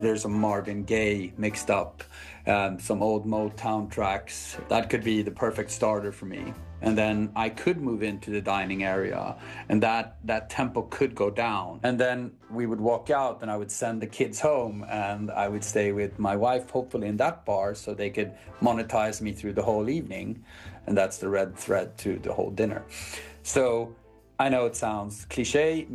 There's some Marvin Gaye mixed up, some old Motown tracks. That could be the perfect starter for me. And then I could move into the dining area, and that tempo could go down. And then we would walk out, and I would send the kids home, and I would stay with my wife, hopefully in that bar, so they could monetize me through the whole evening. And that's the red thread to the whole dinner. So I know it sounds cliche.